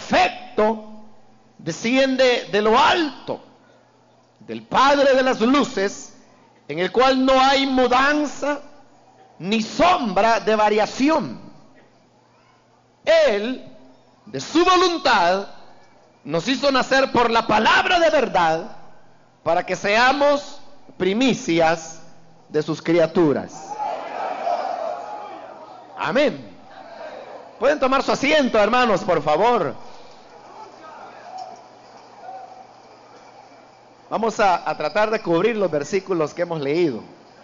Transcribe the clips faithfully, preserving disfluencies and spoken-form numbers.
perfecto desciende de lo alto, del Padre de las luces, en el cual no hay mudanza ni sombra de variación. Él, de su voluntad, nos hizo nacer por la palabra de verdad, para que seamos primicias de sus criaturas. Amén. Pueden tomar su asiento, hermanos, por favor. Vamos a, a tratar de cubrir los versículos que hemos leído.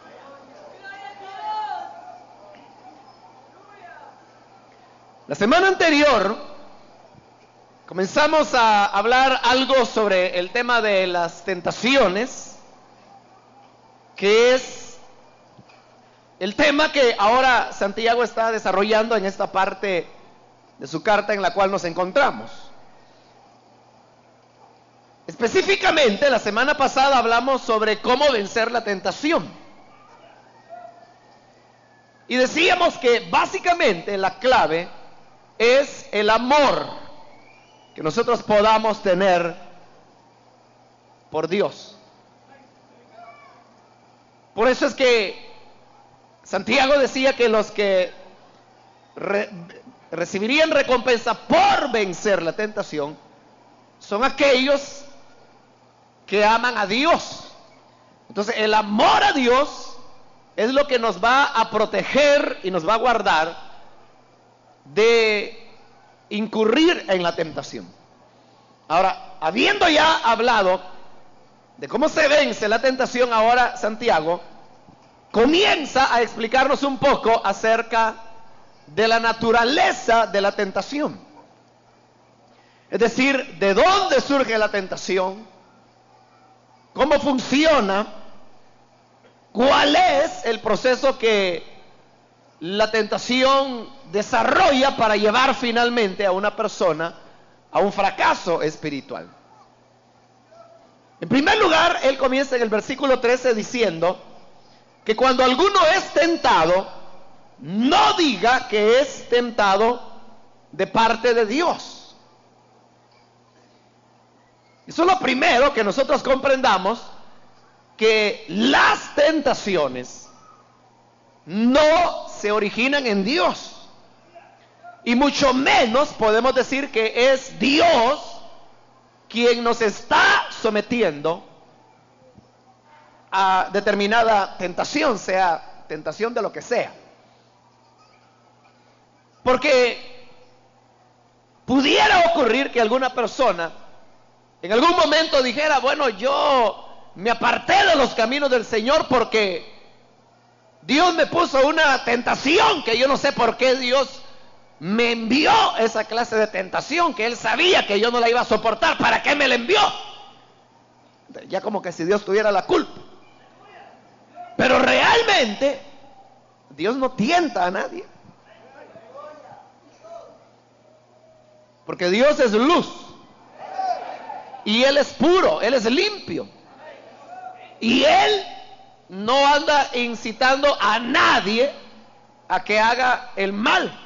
La semana anterior comenzamos a hablar algo sobre el tema de las tentaciones, que es el tema que ahora Santiago está desarrollando en esta parte de su carta en la cual nos encontramos. Específicamente, la semana pasada hablamos sobre cómo vencer la tentación. Y decíamos que básicamente la clave es el amor que nosotros podamos tener por Dios. Por eso es que Santiago decía que los que re, recibirían recompensa por vencer la tentación son aquellos que aman a Dios. Entonces el amor a Dios es lo que nos va a proteger y nos va a guardar de incurrir en la tentación. Ahora, habiendo ya hablado de cómo se vence la tentación, ahora Santiago comienza a explicarnos un poco acerca de la naturaleza de la tentación. Es decir, de dónde surge la tentación, cómo funciona, cuál es el proceso que la tentación desarrolla para llevar finalmente a una persona a un fracaso espiritual. En primer lugar, él comienza en el versículo trece diciendo que cuando alguno es tentado, no diga que es tentado de parte de Dios. Eso es lo primero que nosotros comprendamos, que las tentaciones no se originan en Dios. Y mucho menos podemos decir que es Dios quien nos está sometiendo a determinada tentación, sea tentación de lo que sea. Porque pudiera ocurrir que alguna persona en algún momento dijera, bueno, yo me aparté de los caminos del Señor porque Dios me puso una tentación que yo no sé por qué Dios me envió esa clase de tentación, que Él sabía que yo no la iba a soportar. ¿Para qué me la envió? Ya como que si Dios tuviera la culpa. Pero realmente Dios no tienta a nadie, porque Dios es luz y Él es puro, Él es limpio, y Él no anda incitando a nadie a que haga el mal.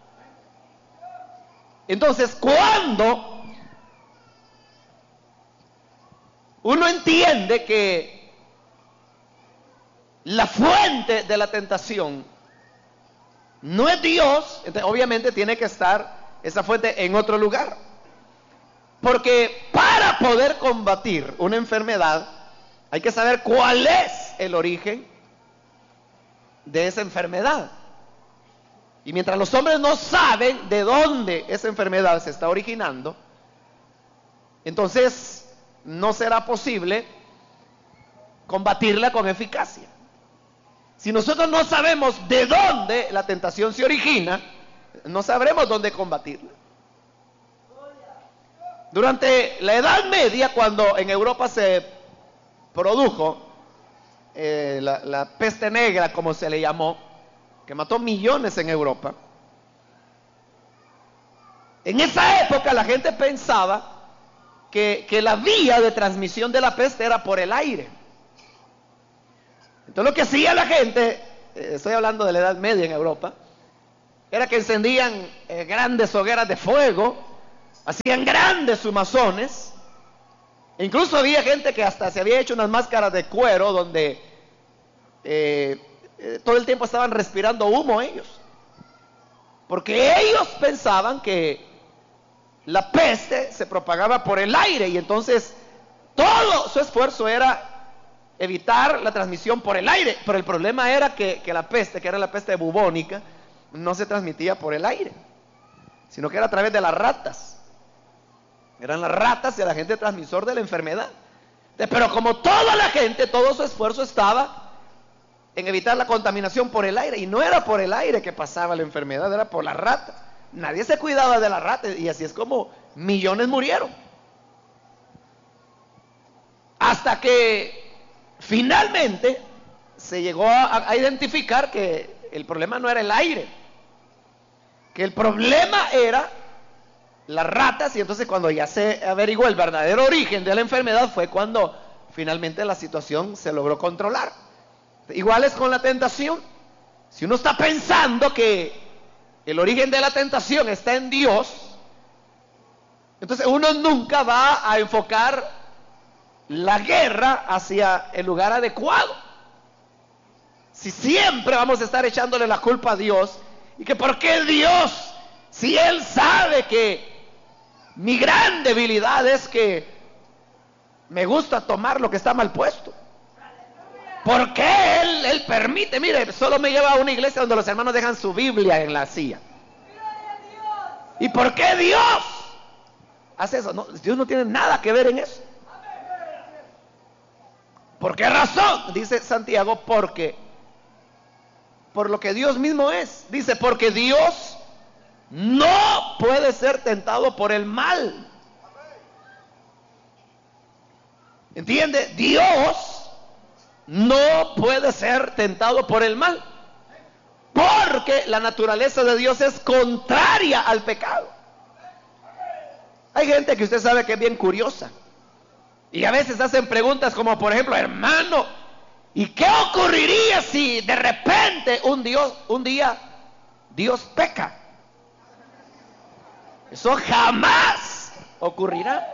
Entonces, cuando uno entiende que la fuente de la tentación no es Dios, entonces obviamente tiene que estar esa fuente en otro lugar. Porque para poder combatir una enfermedad hay que saber cuál es el origen de esa enfermedad. Y mientras los hombres no saben de dónde esa enfermedad se está originando, entonces no será posible combatirla con eficacia. Si nosotros no sabemos de dónde la tentación se origina, no sabremos dónde combatirla. Durante la Edad Media, cuando en Europa se produjo eh, la, la peste negra, como se le llamó, que mató millones en Europa, en esa época la gente pensaba que, que la vía de transmisión de la peste era por el aire. Entonces lo que hacía la gente, eh, estoy hablando de la Edad Media en Europa, era que encendían eh, grandes hogueras de fuego hacían grandes sus masones. Incluso había gente que hasta se había hecho unas máscaras de cuero donde eh, eh, todo el tiempo estaban respirando humo ellos, porque ellos pensaban que la peste se propagaba por el aire, y entonces todo su esfuerzo era evitar la transmisión por el aire. Pero el problema era que, que la peste, que era la peste bubónica, no se transmitía por el aire, sino que era a través de las ratas. Eran las ratas el agente transmisor de la enfermedad. Pero como toda la gente, todo su esfuerzo estaba en evitar la contaminación por el aire, y no era por el aire que pasaba la enfermedad, era por las ratas. Nadie se cuidaba de las ratas, y así es como millones murieron. Hasta que finalmente se llegó a, a identificar que el problema no era el aire, que el problema era las ratas. Y entonces, cuando ya se averiguó el verdadero origen de la enfermedad, fue cuando finalmente la situación se logró controlar. Igual es con la tentación. Si uno está pensando que el origen de la tentación está en Dios, entonces uno nunca va a enfocar la guerra hacia el lugar adecuado. Si siempre vamos a estar echándole la culpa a Dios, y que por qué Dios, si Él sabe que mi gran debilidad es que me gusta tomar lo que está mal puesto, ¿por qué Él, Él permite? Mire, solo me lleva a una iglesia donde los hermanos dejan su Biblia en la silla. ¿Y por qué Dios hace eso? No, Dios no tiene nada que ver en eso. ¿Por qué razón? Dice Santiago, porque por lo que Dios mismo es. Dice, porque Dios no puede ser tentado por el mal. ¿Entiende? Dios no puede ser tentado por el mal, porque la naturaleza de Dios es contraria al pecado. Hay gente que usted sabe que es bien curiosa, y a veces hacen preguntas como, por ejemplo, hermano, ¿y qué ocurriría si de repente un Dios, un día Dios peca? Eso jamás ocurrirá.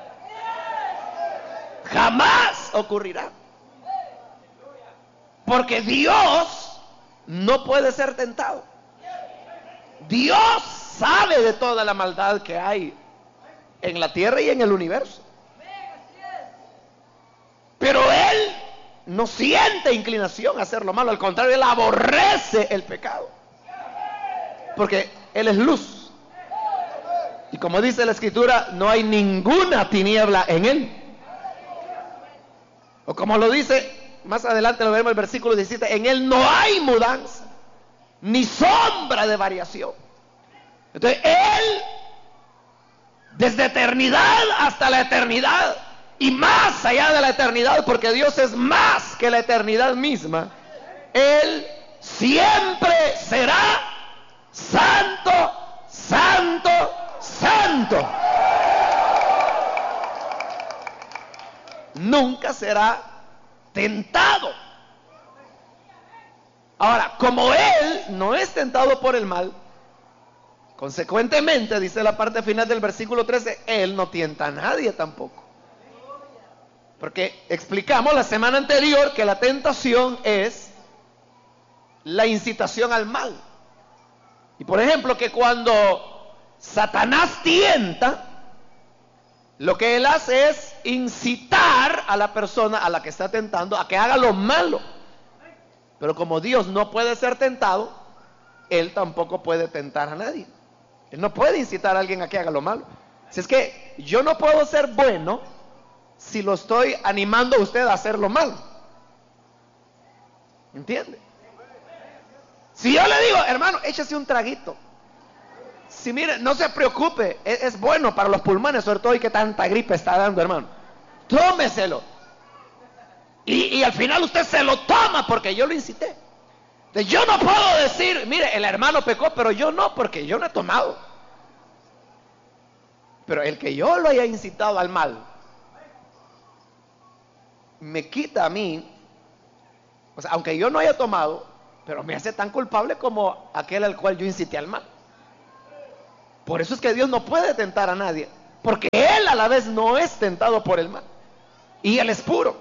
Jamás ocurrirá. Porque Dios no puede ser tentado. Dios sabe de toda la maldad que hay en la tierra y en el universo. Pero Él no siente inclinación a hacer lo malo. Al contrario, Él aborrece el pecado, porque Él es luz. Y como dice la Escritura, no hay ninguna tiniebla en Él. O como lo dice más adelante, lo vemos en el versículo diecisiete, en Él no hay mudanza, ni sombra de variación. Entonces Él, desde eternidad hasta la eternidad, y más allá de la eternidad, porque Dios es más que la eternidad misma, Él siempre será santo, santo, santo. Nunca será tentado. Ahora, como Él no es tentado por el mal, consecuentemente, dice la parte final del versículo trece, Él no tienta a nadie tampoco. Porque explicamos la semana anterior que la tentación es la incitación al mal. Y por ejemplo, que cuando Satanás tienta, lo que él hace es incitar a la persona a la que está tentando a que haga lo malo. Pero como Dios no puede ser tentado, Él tampoco puede tentar a nadie. Él no puede incitar a alguien a que haga lo malo. Si es que yo no puedo ser bueno si lo estoy animando a usted a hacer lo malo. ¿Entiende? Si yo le digo, hermano, échese un traguito. Si mire, no se preocupe, es, es bueno para los pulmones, sobre todo y que tanta gripe está dando, hermano. Tómeselo. Y, y al final usted se lo toma porque yo lo incité. Entonces, yo no puedo decir, mire, el hermano pecó, pero yo no, porque yo no he tomado. Pero el que yo lo haya incitado al mal, me quita a mí, o sea, aunque yo no haya tomado, pero me hace tan culpable como aquel al cual yo incité al mal. Por eso es que Dios no puede tentar a nadie. porque él a la vez no es tentado por el mal, y él es puro.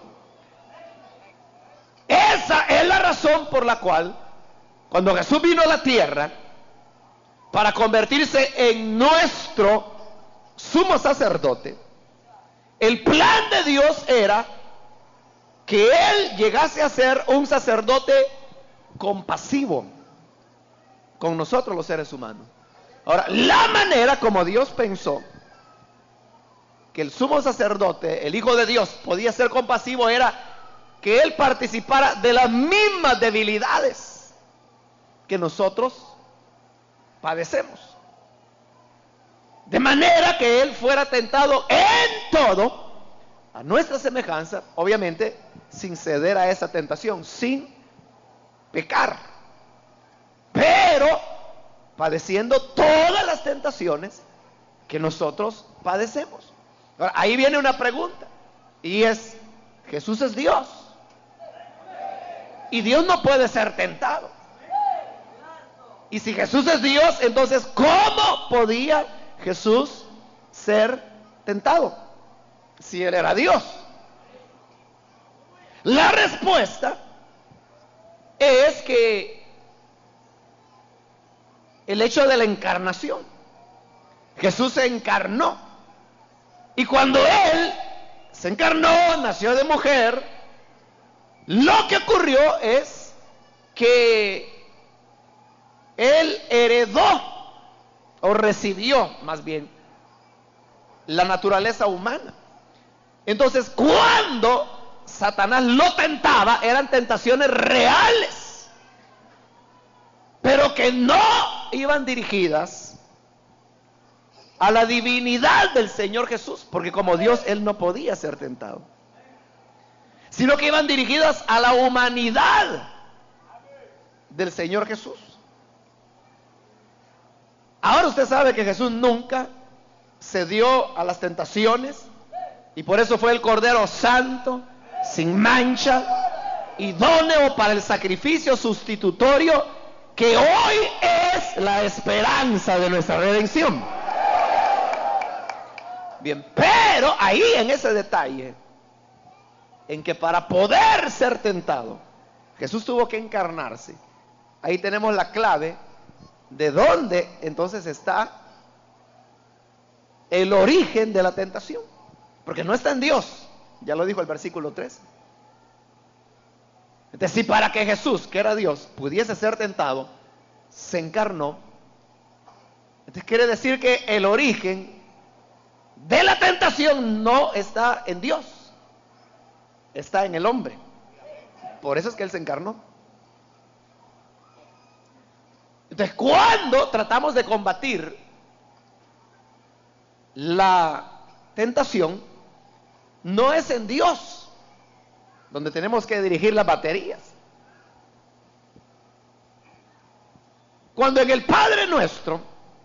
Esa es la razón por la cual, cuando Jesús vino a la tierra para convertirse en nuestro sumo sacerdote, el plan de Dios era que él llegase a ser un sacerdote compasivo con nosotros los seres humanos. Ahora, la manera como Dios pensó que el sumo sacerdote, el Hijo de Dios, podía ser compasivo era que él participara de las mismas debilidades que nosotros padecemos. De manera que él fuera tentado en todo, a nuestra semejanza, obviamente, sin ceder a esa tentación, sin pecar, pero padeciendo todas las tentaciones que nosotros padecemos. Ahora, ahí viene una pregunta, y es, Jesús es Dios, y Dios no puede ser tentado. Y si Jesús es Dios, entonces ¿cómo podía Jesús ser tentado si él era Dios? La respuesta es que el hecho de la encarnación, Jesús se encarnó, y cuando él se encarnó, nació de mujer, lo que ocurrió es que él heredó, o recibió más bien, la naturaleza humana. Entonces, cuando Satanás lo tentaba, eran tentaciones reales, pero que no iban dirigidas a la divinidad del Señor Jesús, porque como Dios él no podía ser tentado, sino que iban dirigidas a la humanidad del Señor Jesús. Ahora usted sabe que Jesús nunca cedió a las tentaciones, y por eso fue el Cordero Santo, sin mancha, idóneo para el sacrificio sustitutorio, que hoy es la esperanza de nuestra redención. Bien, pero ahí en ese detalle, en que para poder ser tentado, Jesús tuvo que encarnarse, ahí tenemos la clave de dónde entonces está el origen de la tentación, porque no está en Dios, ya lo dijo el versículo tres. Entonces, si para que Jesús, que era Dios, pudiese ser tentado, se encarnó, entonces quiere decir que el origen de la tentación no está en Dios, está en el hombre. Por eso es que él se encarnó. Entonces, cuando tratamos de combatir la tentación, no es en Dios donde tenemos que dirigir las baterías. Cuando en el Padre Nuestro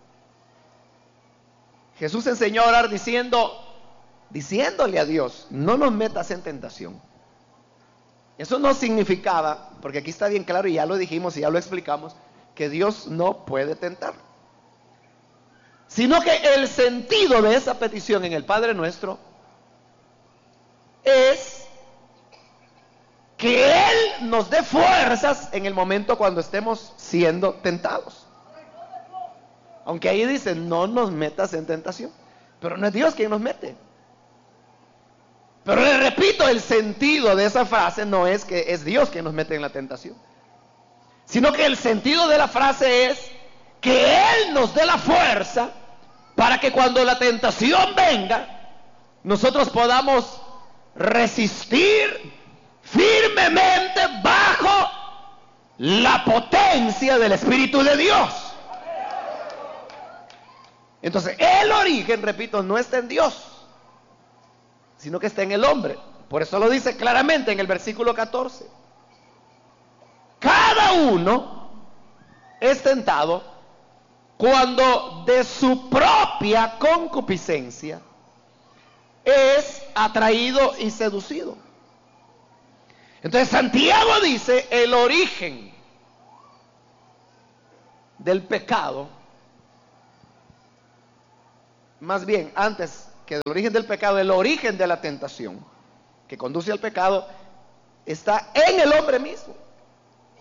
Jesús enseñó a orar diciendo, diciéndole a Dios, no nos metas en tentación. Eso no significaba, porque aquí está bien claro y ya lo dijimos y ya lo explicamos, que Dios no puede tentar, sino que el sentido de esa petición en el Padre Nuestro es que Él nos dé fuerzas en el momento cuando estemos siendo tentados. Aunque ahí dice, no nos metas en tentación, pero no es Dios quien nos mete. Pero le repito, el sentido de esa frase no es que es Dios quien nos mete en la tentación, sino que el sentido de la frase es que Él nos dé la fuerza para que cuando la tentación venga, nosotros podamos resistir firmemente bajo la potencia del Espíritu de Dios. Entonces, el origen, repito, no está en Dios, sino que está en el hombre. Por eso lo dice claramente en el versículo catorce. Cada uno es tentado cuando de su propia concupiscencia es atraído y seducido. Entonces Santiago dice, el origen del pecado más bien, antes que del origen del pecado, el origen de la tentación que conduce al pecado está en el hombre mismo.